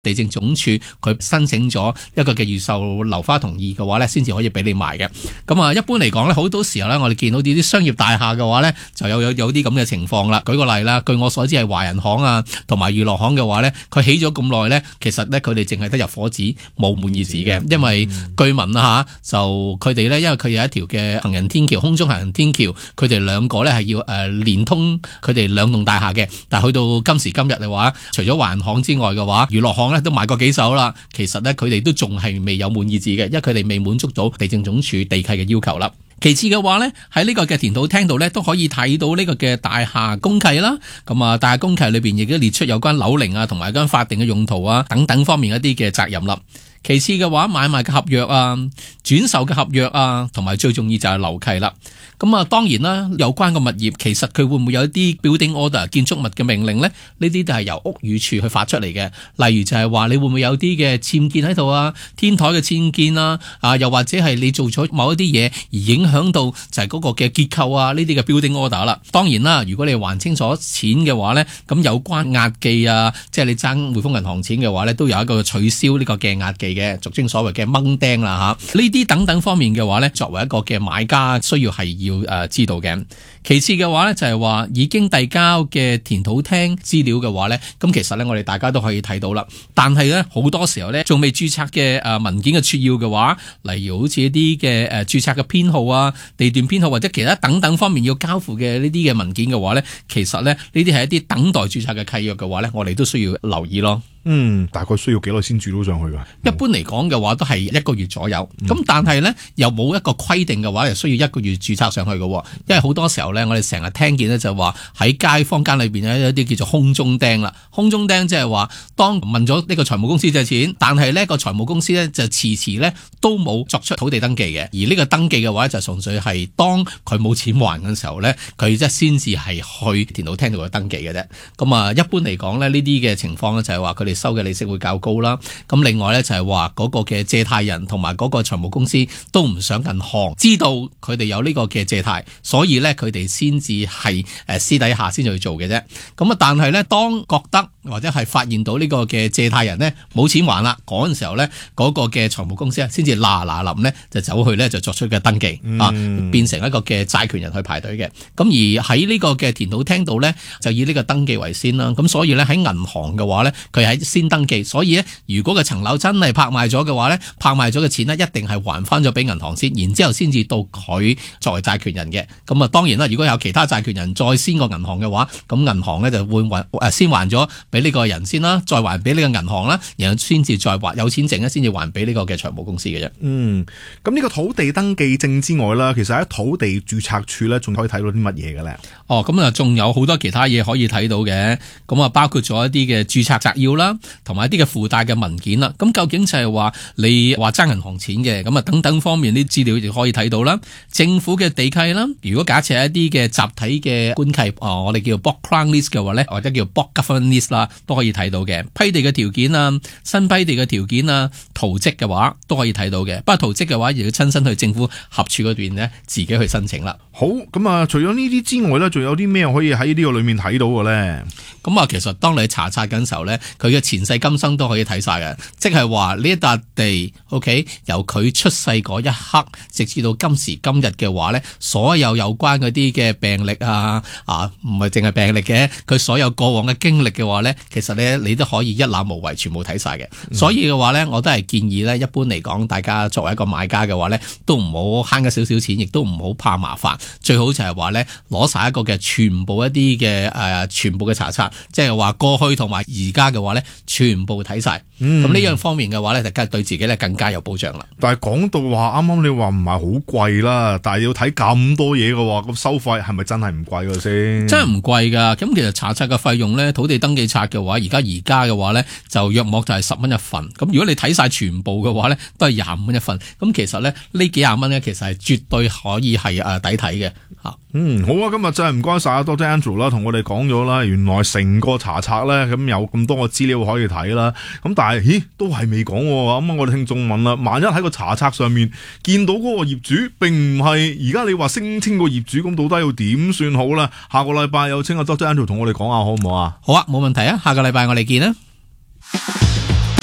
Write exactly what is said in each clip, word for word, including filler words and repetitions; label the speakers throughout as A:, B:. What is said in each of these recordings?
A: 地政總署佢申請咗一個嘅預售樓花同意嘅話咧，先至可以俾你賣嘅。咁啊，一般嚟講咧，好多時候咧，我哋見到啲啲商業大廈嘅話咧，就有有有啲咁嘅情況啦。舉個例啦，據我所知係華人行啊，同埋娛樂行嘅話咧，佢起咗咁耐咧，其實咧佢哋淨係得入伙紙冇滿意紙嘅，因為據聞啊嚇，就佢哋咧，因為佢有一條嘅行人天橋，空中行人天橋，佢哋兩個咧係要誒連通佢哋兩棟大廈嘅。但係去到今時今日嘅話，除咗華人行之外嘅話，娛樂行咧都買過幾手啦。其實咧佢哋都仲係未有滿意紙嘅，因為佢哋未滿足到地政總署地契嘅要求啦。其次嘅話咧，喺呢個嘅田土廳度咧都可以睇到呢個嘅大廈公契啦。咁啊，大廈公契裏邊亦都列出有關樓齡啊，同埋嗰法定嘅用途啊等等方面一啲嘅責任啦。其次嘅話，買賣嘅合約啊、轉售嘅合約啊，同埋最重要就係樓契啦。咁啊，當然啦，有關個物業其實佢會唔會有一啲 building order 建築物嘅命令呢？呢啲都係由屋宇署去發出嚟嘅。例如就係話你會唔會有啲嘅僭建喺度啊？天台嘅僭建啊，啊又或者係你做咗某一啲嘢而影響到就係嗰個嘅結構啊？呢啲嘅 building order 啦。當然啦，如果你還清楚錢嘅話呢，咁有關押記啊，即係你爭匯豐銀行錢嘅話呢，都有一個取消呢個嘅押記嘅，俗稱所謂嘅掹釘啦嚇。呢啲等等方面嘅話呢，作為一個嘅買家需要係要誒、呃、知道嘅。其次嘅話呢，就係話已經遞交嘅田土廳資料嘅話呢，咁其實呢，我哋大家都可以睇到啦。但係呢，好多時候呢，仲未註冊嘅誒文件嘅撮要嘅話，例如好似一啲嘅誒註冊嘅編號啊、地段編號或者其他等等方面要交付嘅呢啲嘅文件嘅話呢，其實呢，呢啲係一啲等待註冊嘅契約嘅話呢，我哋都需要留意咯。
B: 嗯，大概需要幾耐先住到上去噶？
A: 一般嚟講嘅話都係一個月左右，咁、嗯、但係呢，又冇一個規定嘅話，又需要一個月註冊上去嘅。因為好多時候呢，我哋成日聽見呢就話喺街坊間裏邊呢，有一啲叫做空中釘啦。空中釘即係話當問咗呢個財務公司借錢，但係呢個財務公司呢就遲遲呢都冇作出土地登記嘅。而呢個登記嘅話就純粹係當佢冇錢還嘅時候呢，佢即係先至係去田土廳度去登記嘅啫。咁啊，一般嚟講呢，呢啲嘅情況呢就係話佢哋收嘅利息會較高啦。咁另外呢，就係話嗰個嘅借貸人同埋嗰個財務公司都唔想銀行知道佢哋有呢個嘅借貸，所以呢，佢哋先至係誒私底下先至去做嘅啫。咁啊，但係呢，當覺得或者係發現到呢個嘅借貸人呢冇錢還啦，嗰陣時候呢，嗰個嘅財務公司啊先至嗱嗱臨呢就走去呢就作出嘅登記、嗯、啊，變成一個嘅債權人去排隊嘅。咁而喺呢個嘅田土廳度呢，就以呢個登記為先啦。咁所以呢，喺銀行嘅話呢，佢喺先登記，所以呢，如果個層樓真係拍賣咗嘅話呢，拍賣咗嘅錢呢一定係還翻咗俾銀行先，然之後先至到佢作為債權人嘅。咁啊，當然啦，如果有其他債權人再先過銀行嘅話，咁銀行呢就會還誒先還咗俾呢個人先啦，再還俾呢個銀行啦，然後先至再還有錢剩咧，先至還俾呢個嘅財務公司嘅啫。
B: 嗯，咁呢個土地登記證之外啦，其實喺土地註冊處咧，仲可以睇到啲乜嘢嘅咧？
A: 哦，咁啊，仲有好多其他嘢可以睇到嘅，咁啊，包括咗一啲嘅註冊摘要啦，同埋一啲嘅附帶嘅文件啦。咁究竟就係話你話爭銀行錢嘅，咁啊等等方面啲資料就可以睇到啦。政府嘅地契啦，如果假設係一啲嘅集體嘅官契，哦，我哋叫 block crown list 嘅話咧，或者叫 block government list 啦，都可以睇到嘅。批地嘅條件啊，新批地嘅條件啊，圖則嘅話都可以睇到嘅。不過圖則嘅話，亦要親身去政府合署嗰邊咧，自己去申請啦。
B: 好，咁啊，除咗呢啲之外咧，仲有啲咩可以喺呢個裏面睇到嘅咧？
A: 咁啊，其實當你查冊緊時候咧，佢嘅前世今生都可以睇晒嘅，即係話呢一笪地 ，OK， 由佢出世嗰一刻，直至到今時今日嘅話咧，所有有關嗰啲嘅病歷啊，啊，唔係淨係病歷嘅，佢所有過往嘅經歷嘅話咧，其實咧你都可以一覽無遺，全部睇晒嘅。嗯、所以嘅話咧，我都係建議咧，一般嚟講，大家作為一個買家嘅話咧，都唔好慳咗少少錢，亦都唔好怕麻煩，最好就係話咧攞晒一個嘅全部一啲嘅誒，全部嘅查冊，即係話過去同埋而家嘅話咧，全部睇晒。咁呢、嗯、樣方面嘅話咧，就梗係對自己咧更加有保障啦。
B: 但係講到話啱啱你話唔係好貴啦，但係要睇咁多嘢嘅話，咁收費係咪真係唔貴嘅先？真係
A: 唔貴噶。咁其實查冊嘅費用咧，土地登記冊嘅話，而家而家嘅話咧，就約莫就係十蚊一份。咁如果你睇晒全部嘅話咧，都係廿五蚊一份。咁其實咧呢幾廿蚊咧，其實係絕對可以係誒抵睇嘅吓。
B: 嗯，好啊，今日真係唔該晒，多謝 Andrew 啦，同我哋講咗啦，原來成個查冊咧咁有咁多個資料可以睇啦。咁但係，咦，都係未講喎。咁我哋聽眾問啦，萬一喺個查冊上面見到嗰個業主並唔係而家你話聲稱個業主，咁到底要點算好啦？下個禮拜有請阿 Doctor Andrew 同我哋講下好唔好啊？
A: 好啊，冇問題啊，下個禮拜我哋見啦。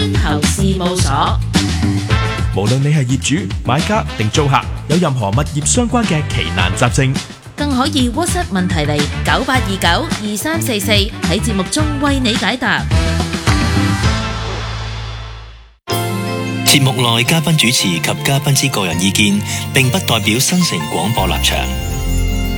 C: 專投事務所。
D: 無論你係業主、買家定租客，有任何物業相關嘅奇難雜症，
C: 更可以 WhatsApp 問題嚟九八二九二三四四，喺節目中為你解答。
E: 節目內嘉賓主持及嘉賓之個人意見，並不代表新城廣播立場。